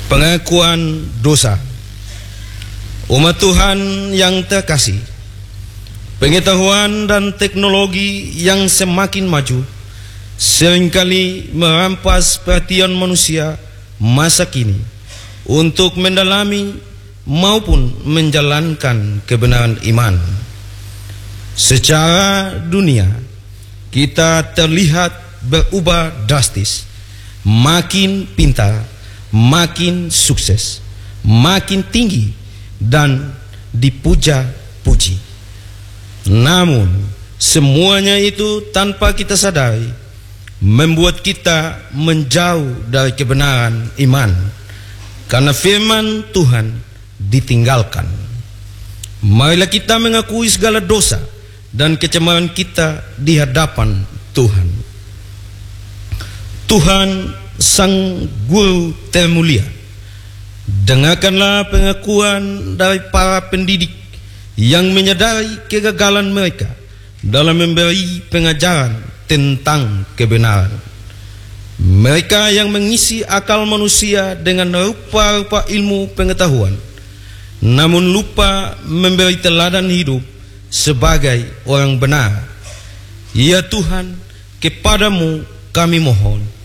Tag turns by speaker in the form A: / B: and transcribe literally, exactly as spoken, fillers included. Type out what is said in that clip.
A: Pengakuan dosa. Umat Tuhan yang terkasih, pengetahuan dan teknologi yang semakin maju seringkali merampas perhatian manusia masa kini untuk mendalami maupun menjalankan kebenaran iman. Secara dunia, kita terlihat berubah drastis, makin pintar, makin sukses, makin tinggi, dan dipuja-puji. Namun, semuanya itu tanpa kita sadari membuat kita menjauh dari kebenaran iman, karena firman Tuhan ditinggalkan. Marilah kita mengakui segala dosa dan kecemaran kita di hadapan Tuhan. Tuhan Sang Guru termulia, dengarkanlah pengakuan dari para pendidik yang menyadari kegagalan mereka dalam memberi pengajaran tentang kebenaran. Mereka yang mengisi akal manusia dengan rupa-rupa ilmu pengetahuan, namun lupa memberi teladan hidup sebagai orang benar. Ya Tuhan, kepadamu kami mohon,